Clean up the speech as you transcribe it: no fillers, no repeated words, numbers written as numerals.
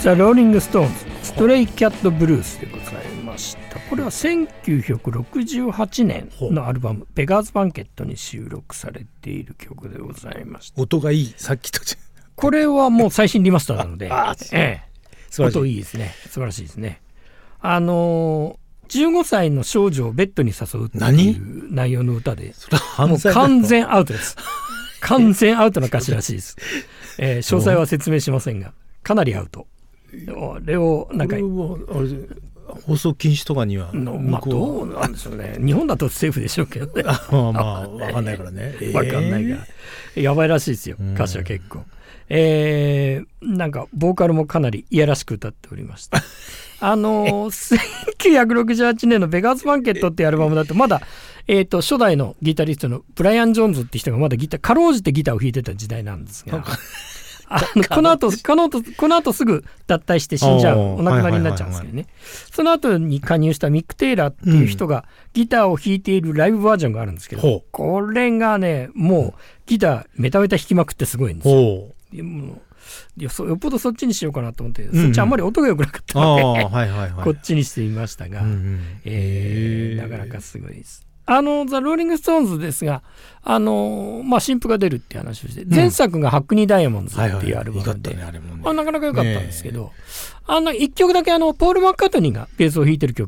ザ・ローリング・ストーンズストレイ・キャット・ブルースでございました。これは1968年のアルバムベガーズ・バンケットに収録されている曲でございました。 音がいい。さっきとこれはもう最新リマスターなので音いいですね。素晴らしいですね。15歳の少女をベッドに誘うっていう内容の歌で、もう完全アウトです完全アウトな歌詞らしいです。詳細は説明しませんがかなりアウト。あれをなんか放送禁止とかにはどうなんでしょうね。日本だとセーフでしょうけどねまあ分かんないからね。 分かんないがやばいらしいですよ。歌詞は結構なんかボーカルもかなりいやらしく歌っておりました1968年のベガーズ・バンケットっていうアルバムだとまだ、初代のギタリストのブライアン・ジョーンズって人がまだかろうじてギターを弾いてた時代なんですがこの後すぐ脱退して死んじゃう、お亡くなりになっちゃうんですけどね、その後に加入したミック・テイラーっていう人がギターを弾いているライブバージョンがあるんですけど、これがねもうギターメタメタ弾きまくってすごいんですよ。よっぽどそっちにしようかなと思って、そっちあんまり音が良くなかったのでこっちにしてみましたが、なかなかすごいです。ザ・ローリング・ストーンズですが、新譜が出るっていう話をして、前作がハックニー・ダイヤモンズっていうアルバムで、なかなか良かったんですけど、1曲だけポール・マッカートニーがベースを弾いてる曲